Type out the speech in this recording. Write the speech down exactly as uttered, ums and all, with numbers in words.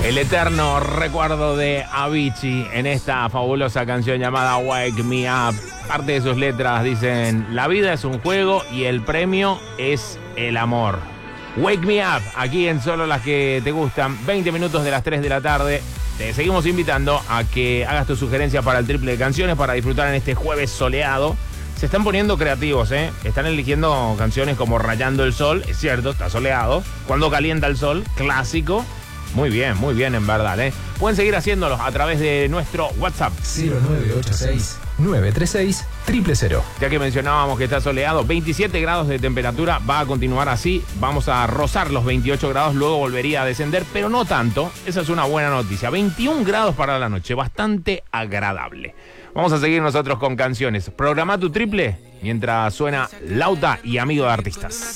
El eterno recuerdo de Avicii en esta fabulosa canción llamada Wake Me Up. Parte de sus letras dicen: la vida es un juego y el premio es el amor. Wake Me Up, aquí en Solo las que te gustan, veinte minutos de las tres de la tarde. Te seguimos invitando a que hagas tu sugerencia para el triple de canciones para disfrutar en este jueves soleado. Se están poniendo creativos, ¿eh? Están eligiendo canciones como Rayando el Sol, es cierto, está soleado. Cuando calienta el sol, clásico. Muy bien, muy bien en verdad, ¿eh? Pueden seguir haciéndolos a través de nuestro WhatsApp. cero nueve ocho seis, nueve tres seis, cero cero cero. Ya que mencionábamos que está soleado, veintisiete grados de temperatura, va a continuar así. Vamos a rozar los veintiocho grados, luego volvería a descender, pero no tanto. Esa es una buena noticia. veintiún grados para la noche, bastante agradable. Vamos a seguir nosotros con canciones. Programa tu triple mientras suena Lauta y Amigo de Artistas.